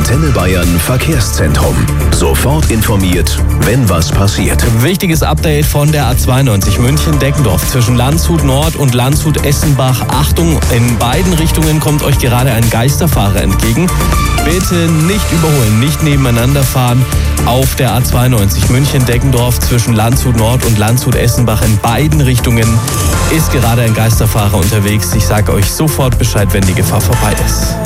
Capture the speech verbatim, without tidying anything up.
Antenne Bayern Verkehrszentrum. Sofort informiert, wenn was passiert. Wichtiges Update von der A zweiundneunzig München-Deckendorf zwischen Landshut Nord und Landshut Essenbach. Achtung, in beiden Richtungen kommt euch gerade ein Geisterfahrer entgegen. Bitte nicht überholen, nicht nebeneinander fahren. Auf der A zweiundneunzig München-Deckendorf zwischen Landshut Nord und Landshut Essenbach in beiden Richtungen ist gerade ein Geisterfahrer unterwegs. Ich sage euch sofort Bescheid, wenn die Gefahr vorbei ist.